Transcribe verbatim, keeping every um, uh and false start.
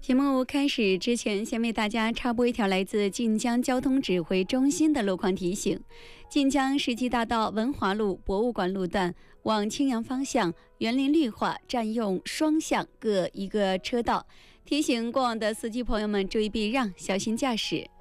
节目开始之前，先为大家插播一条来自晋江交通指挥中心的路况提醒：晋江世纪大道文华路博物馆路段往青阳方向园林绿化占用双向各一个车道，提醒过往的司机朋友们注意避让，小心驾驶。